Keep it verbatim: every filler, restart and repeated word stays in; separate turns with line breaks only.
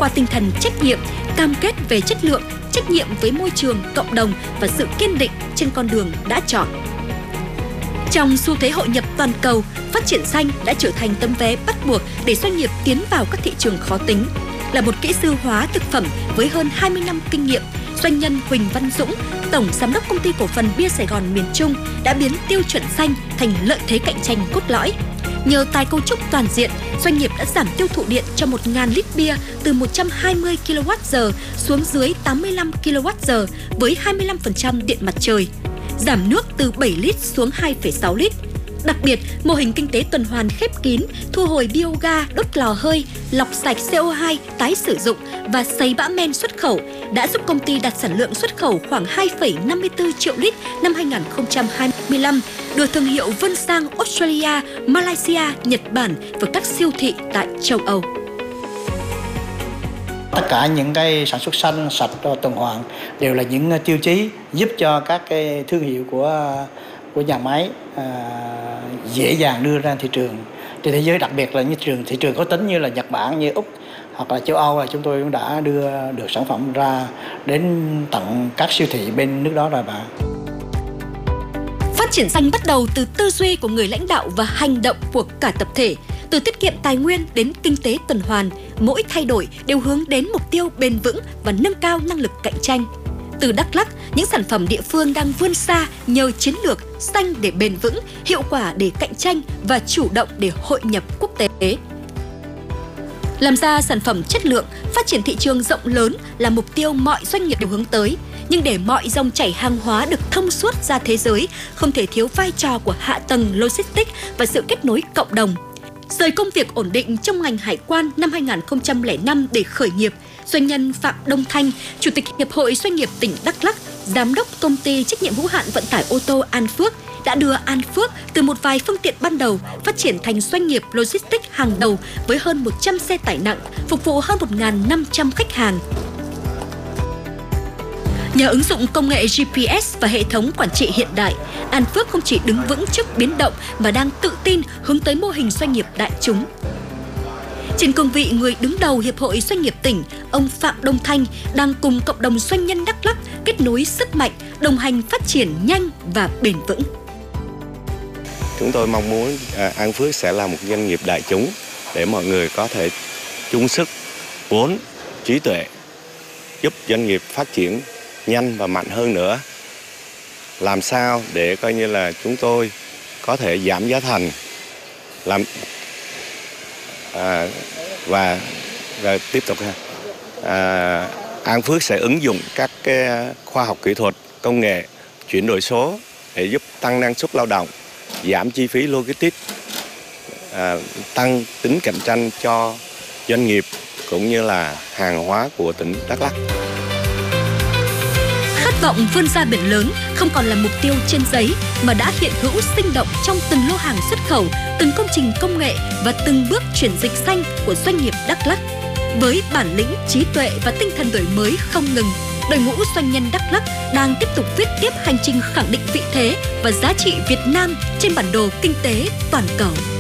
qua tinh thần trách nhiệm, cam kết về chất lượng, trách nhiệm với môi trường, cộng đồng và sự kiên định trên con đường đã chọn. Trong xu thế hội nhập toàn cầu, phát triển xanh đã trở thành tấm vé bắt buộc để doanh nghiệp tiến vào các thị trường khó tính. Là một kỹ sư hóa thực phẩm với hơn hai mươi năm kinh nghiệm, doanh nhân Huỳnh Văn Dũng, Tổng Giám đốc Công ty Cổ phần Bia Sài Gòn miền Trung đã biến tiêu chuẩn xanh thành lợi thế cạnh tranh cốt lõi. Nhờ tái cấu trúc toàn diện, doanh nghiệp đã giảm tiêu thụ điện cho một nghìn lít bia từ một trăm hai mươi ki lô oát giờ xuống dưới tám mươi lăm ki lô oát giờ với hai mươi lăm phần trăm điện mặt trời, giảm nước từ bảy lít xuống hai phẩy sáu lít. Đặc biệt, mô hình kinh tế tuần hoàn khép kín, thu hồi bioga, đốt lò hơi, lọc sạch xê o hai, tái sử dụng và sấy bã men xuất khẩu đã giúp công ty đạt sản lượng xuất khẩu khoảng hai phẩy năm mươi tư triệu lít năm hai nghìn không trăm hai mươi lăm, đưa thương hiệu vươn sang Australia, Malaysia, Nhật Bản và các siêu thị tại châu Âu.
Tất cả những cái sản xuất xanh, sạch, tuần hoàn đều là những tiêu chí giúp cho các cái thương hiệu của của nhà máy à, dễ dàng đưa ra thị trường trên thế giới, đặc biệt là những thị trường thị trường có tính như là Nhật Bản, như Úc hoặc là châu Âu, là chúng tôi cũng đã đưa được sản phẩm ra đến tận các siêu thị bên nước đó rồi bà.
Phát triển xanh bắt đầu từ tư duy của người lãnh đạo và hành động của cả tập thể. Từ tiết kiệm tài nguyên đến kinh tế tuần hoàn, mỗi thay đổi đều hướng đến mục tiêu bền vững và nâng cao năng lực cạnh tranh. Từ Đắk Lắk, những sản phẩm địa phương đang vươn xa nhờ chiến lược xanh để bền vững, hiệu quả để cạnh tranh và chủ động để hội nhập quốc tế. Làm ra sản phẩm chất lượng, phát triển thị trường rộng lớn là mục tiêu mọi doanh nghiệp đều hướng tới. Nhưng để mọi dòng chảy hàng hóa được thông suốt ra thế giới, không thể thiếu vai trò của hạ tầng logistics và sự kết nối cộng đồng. Rời công việc ổn định trong ngành hải quan năm hai nghìn không trăm lẻ năm để khởi nghiệp, doanh nhân Phạm Đông Thanh, Chủ tịch Hiệp hội Doanh nghiệp tỉnh Đắk Lắk, Giám đốc Công ty Trách nhiệm hữu hạn Vận tải ô tô An Phước đã đưa An Phước từ một vài phương tiện ban đầu phát triển thành doanh nghiệp logistics hàng đầu với hơn một trăm xe tải nặng, phục vụ hơn một nghìn năm trăm khách hàng. Nhờ ứng dụng công nghệ giê pê ét và hệ thống quản trị hiện đại, An Phước không chỉ đứng vững trước biến động mà đang tự tin hướng tới mô hình doanh nghiệp đại chúng. Trên cương vị người đứng đầu Hiệp hội Doanh nghiệp tỉnh, ông Phạm Đông Thanh đang cùng cộng đồng doanh nhân Đắk Lắk kết nối sức mạnh, đồng hành phát triển nhanh và bền vững.
Chúng tôi mong muốn An Phước sẽ là một doanh nghiệp đại chúng để mọi người có thể chung sức, vốn, trí tuệ, giúp doanh nghiệp phát triển nhanh và mạnh hơn nữa. Làm sao để coi như là chúng tôi có thể giảm giá thành, làm à, và, và tiếp tục à, An Phước sẽ ứng dụng các cái khoa học kỹ thuật, công nghệ, chuyển đổi số để giúp tăng năng suất lao động, giảm chi phí logistics, à, tăng tính cạnh tranh cho doanh nghiệp cũng như là hàng hóa của tỉnh Đắk Lắk.
Khát vọng vươn ra biển lớn không còn là mục tiêu trên giấy mà đã hiện hữu sinh động trong từng lô hàng xuất khẩu, từng công trình công nghệ và từng bước chuyển dịch xanh của doanh nghiệp Đắk Lắk. Với bản lĩnh, trí tuệ và tinh thần đổi mới không ngừng, đội ngũ doanh nhân Đắk Lắk đang tiếp tục viết tiếp hành trình khẳng định vị thế và giá trị Việt Nam trên bản đồ kinh tế toàn cầu.